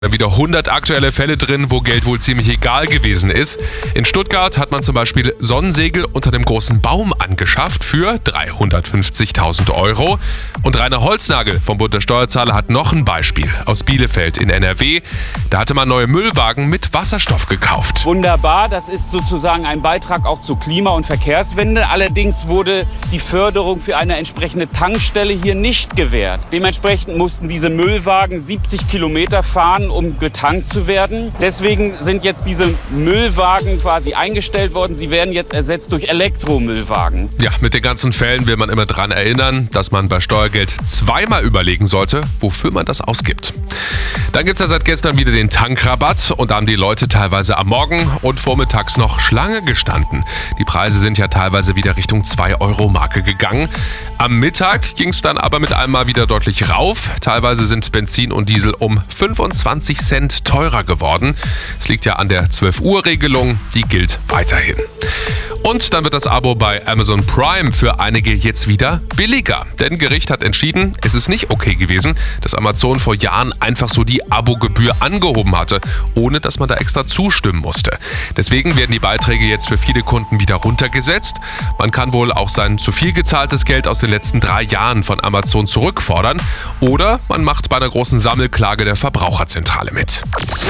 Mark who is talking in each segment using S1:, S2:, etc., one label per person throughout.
S1: Wieder 100 aktuelle Fälle drin, wo Geld wohl ziemlich egal gewesen ist. In Stuttgart hat man zum Beispiel Sonnensegel unter einem großen Baum angeschafft für 350.000 €. Und Rainer Holznagel vom Bund der Steuerzahler hat noch ein Beispiel aus Bielefeld in NRW. Da hatte man neue Müllwagen mit Wasserstoff gekauft.
S2: Wunderbar, das ist sozusagen ein Beitrag auch zur Klima- und Verkehrswende. Allerdings wurde die Förderung für eine entsprechende Tankstelle hier nicht gewährt. Dementsprechend mussten diese Müllwagen 70 Kilometer fahren, um getankt zu werden. Deswegen sind jetzt diese Müllwagen quasi eingestellt worden. Sie werden jetzt ersetzt durch Elektromüllwagen.
S1: Ja, mit den ganzen Fällen will man immer daran erinnern, dass man bei Steuergeld zweimal überlegen sollte, wofür man das ausgibt. Dann gibt es ja seit gestern wieder den Tankrabatt und da haben die Leute teilweise am Morgen und vormittags noch Schlange gestanden. Die Preise sind ja teilweise wieder Richtung 2-Euro-Marke gegangen. Am Mittag ging es dann aber mit einmal wieder deutlich rauf. Teilweise sind Benzin und Diesel um 25 Cent teurer geworden. Es liegt ja an der 12-Uhr-Regelung, die gilt weiterhin. Und dann wird das Abo bei Amazon Prime für einige jetzt wieder billiger. Denn Gericht hat entschieden, es ist nicht okay gewesen, dass Amazon vor Jahren einfach so die Abogebühr angehoben hatte, ohne dass man da extra zustimmen musste. Deswegen werden die Beiträge jetzt für viele Kunden wieder runtergesetzt. Man kann wohl auch sein zu viel gezahltes Geld aus den letzten 3 Jahren von Amazon zurückfordern. Oder man macht bei einer großen Sammelklage der Verbraucherzentrale mit.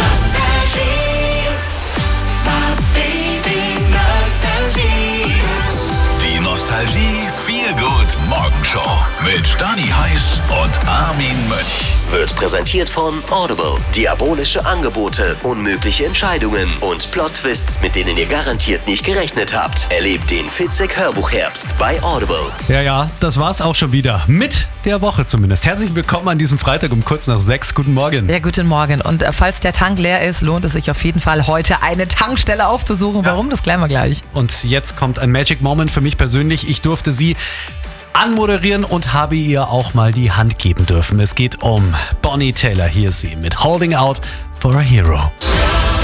S3: Nostalgie viel gut Morgenshow mit Stani Heiß und Armin Mönch.
S4: Wird präsentiert von Audible. Diabolische Angebote, unmögliche Entscheidungen und Plot-Twists, mit denen ihr garantiert nicht gerechnet habt. Erlebt den Fitzek-Hörbuchherbst bei Audible.
S5: Ja, das war's auch schon wieder. Mit der Woche zumindest. Herzlich willkommen an diesem Freitag um kurz nach 6. Guten Morgen.
S6: Ja, guten Morgen. Und falls der Tank leer ist, lohnt es sich auf jeden Fall heute eine Tankstelle aufzusuchen. Warum? Das klären wir gleich.
S5: Und jetzt kommt ein Magic Moment für mich persönlich. Ich durfte sie anmoderieren und habe ihr auch mal die Hand geben dürfen. Es geht um Bonnie Tyler. Hier ist sie mit Holding Out for a Hero.